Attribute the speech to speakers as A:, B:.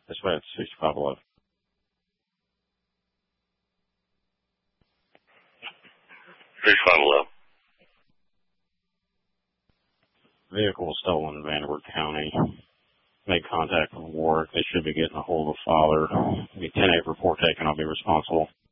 A: This way it's 65 below. Vehicle was stolen in Vanderbilt County. Made contact with Warwick. They should be getting a hold of the father. Be 10-8 report taken. I'll be responsible.